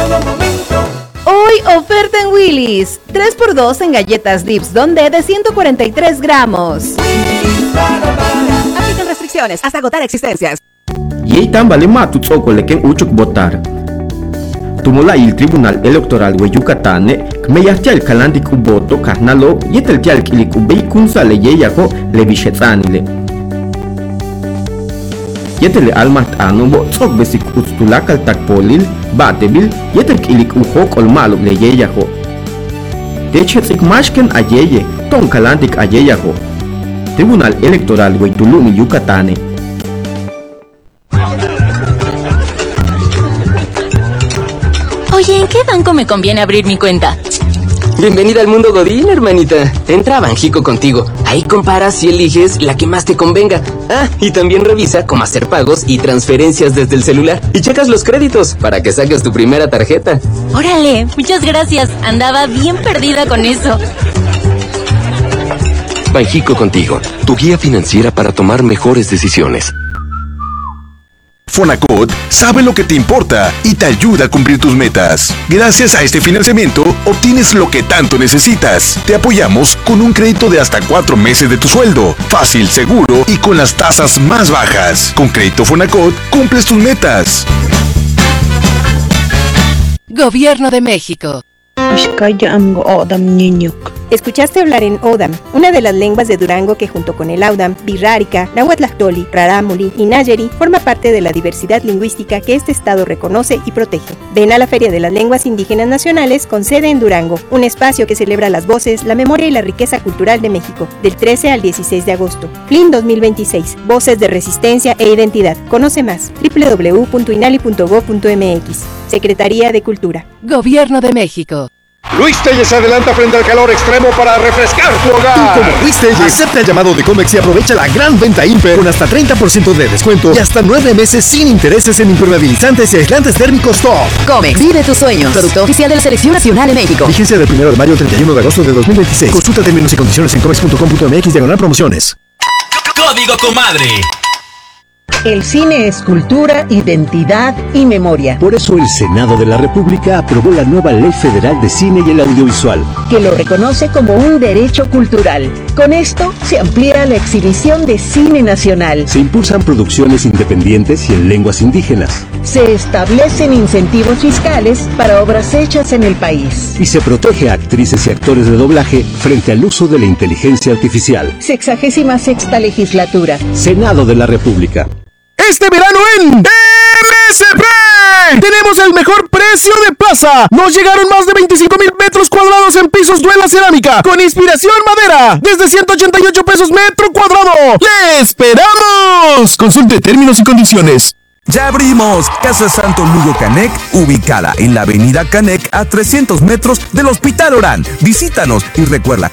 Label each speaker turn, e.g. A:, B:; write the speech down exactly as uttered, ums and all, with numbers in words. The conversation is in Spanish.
A: todo momento.
B: Hoy oferta en Willy's, tres por dos en galletas Dips Donde de ciento cuarenta y tres gramos.
C: Aplican restricciones hasta agotar existencias.
D: Yeitan vale matu tsoko leken uchuk votar. Tumula il Tribunal Electoral de Yucatán, Kmeyachal Kalandik Uboto, Karnalo, Yetel Kilik Ubeikunsa le Yeyako, le Vishetzanile. Yetel Almat Anubo, Tsok Besik Ustulakal Takpolil, Batebil, Yetel Kilik Uhok Olmalo le Yeyako. Techetzik Mashken Ayeye, Ton Kalandik Ayeyako. Tribunal Electoral de Tulum, Yucatán.
E: Oye, ¿en qué banco me conviene abrir mi cuenta?
F: Bienvenida al mundo Godín, hermanita. Entra a Banjico contigo. Ahí comparas y eliges la que más te convenga. Ah, y también revisa cómo hacer pagos y transferencias desde el celular. Y checas los créditos para que saques tu primera tarjeta.
E: Órale, muchas gracias. Andaba bien perdida con eso.
G: Banjico contigo, tu guía financiera para tomar mejores decisiones.
H: Fonacot sabe lo que te importa y te ayuda a cumplir tus metas. Gracias a este financiamiento, obtienes lo que tanto necesitas. Te apoyamos con un crédito de hasta cuatro meses de tu sueldo. Fácil, seguro y con las tasas más bajas. Con Crédito Fonacot, cumples tus metas.
I: Gobierno de México.
J: Escuchaste hablar en Odam, una de las lenguas de Durango que junto con el Audam, Birrárica, Nahuatlactoli, Rarámuri y Nayeri forma parte de la diversidad lingüística que este estado reconoce y protege. Ven a la Feria de las Lenguas Indígenas Nacionales con sede en Durango, un espacio que celebra las voces, la memoria y la riqueza cultural de México, del trece al dieciséis de agosto. F L I N dos mil veintiséis, Voces de Resistencia e Identidad. Conoce más, doble u doble u doble u punto inali punto gob punto m x. Secretaría de Cultura.
I: Gobierno de México.
K: Luis Telles se adelanta frente al calor extremo para refrescar tu hogar.
L: Tú como Luis Telles, acepta el llamado de Comex y aprovecha la gran venta Imper con hasta treinta por ciento de descuento y hasta nueve meses sin intereses en impermeabilizantes y aislantes térmicos top.
C: Comex, vive tus sueños. Producto oficial de la Selección Nacional de México.
L: Vigencia del primero de mayo al treinta y uno de agosto de dos mil veintiséis. Consulta términos y condiciones en comex punto com punto m x diagonal promociones.
M: Código Comadre.
N: El cine es cultura, identidad y memoria.
O: Por eso el Senado de la República aprobó la nueva Ley Federal de Cine y el Audiovisual,
N: que lo reconoce como un derecho cultural. Con esto se amplía la exhibición de cine nacional.
O: Se impulsan producciones independientes y en lenguas indígenas.
N: Se establecen incentivos fiscales para obras hechas en el país.
O: Y se protege a actrices y actores de doblaje frente al uso de la inteligencia artificial.
N: Sexagésima sexta legislatura.
O: Senado de la República.
P: Este verano en M S P tenemos el mejor precio de plaza. Nos llegaron más de veinticinco mil metros cuadrados en pisos Duela Cerámica con inspiración madera desde ciento ochenta y ocho pesos metro cuadrado. ¡Le esperamos! Consulte términos y condiciones.
Q: Ya abrimos Casa Santo Lugo Canec, ubicada en la avenida Canec a trescientos metros del Hospital Orán. Visítanos y recuerda